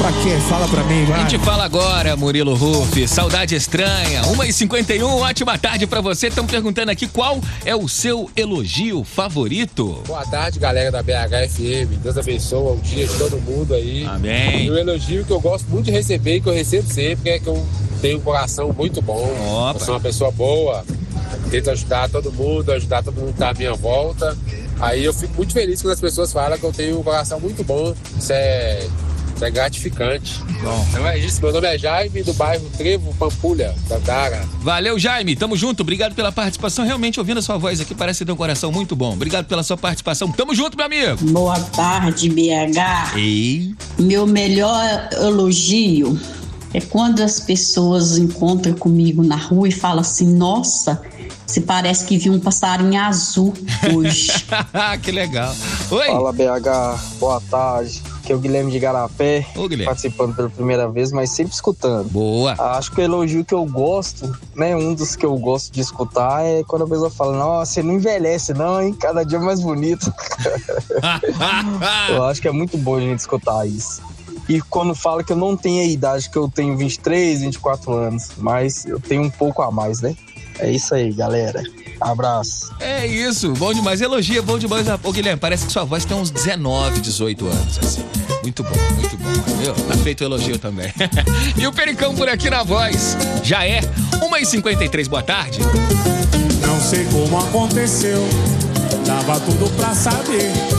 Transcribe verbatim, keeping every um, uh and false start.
Pra quê? Fala pra mim, vai. A gente fala agora, Murilo Ruff. Saudade estranha. uma e cinquenta e um, ótima tarde pra você. Estão perguntando aqui qual é o seu elogio favorito. Boa tarde, galera da B H F M. Deus abençoe o dia de todo mundo aí. Amém. E o elogio que eu gosto muito de receber e que eu recebo sempre é que eu tenho um coração muito bom. Opa. Eu sou uma pessoa boa. Tento ajudar todo mundo, ajudar todo mundo que tá à minha volta. Aí eu fico muito feliz quando as pessoas falam que eu tenho um coração muito bom. Isso é, isso é gratificante. Bom. Então é isso. Meu nome é Jaime, do bairro Trevo, Pampulha, Dandara. Valeu, Jaime. Tamo junto. Obrigado pela participação. Realmente, ouvindo a sua voz aqui, parece ter um coração muito bom. Obrigado pela sua participação. Tamo junto, meu amigo. Boa tarde, B H. Ei. Meu melhor elogio é quando as pessoas encontram comigo na rua e falam assim, nossa, você parece que viu um passarinho azul hoje. Que legal. Oi. Fala, B H. Boa tarde. Aqui é o Guilherme de Igarapé. Ô, Guilherme. Participando pela primeira vez, mas sempre escutando. Boa. Acho que o elogio que eu gosto, né, um dos que eu gosto de escutar é quando a pessoa fala, nossa, você não envelhece não, hein? Cada dia mais bonito. Eu acho que é muito bom a gente escutar isso. E quando fala que eu não tenho a idade, que eu tenho vinte e três, vinte e quatro anos, mas eu tenho um pouco a mais, né? É isso aí, galera. Abraço. É isso, bom demais. Elogia, bom demais. Ô, Guilherme, parece que sua voz tem uns dezenove, dezoito anos, assim. Muito bom, muito bom. Viu? Tá feito o elogio também. E o Pericão por aqui na voz. Já é uma e cinquenta e três, boa tarde. Não sei como aconteceu, dava tudo pra saber.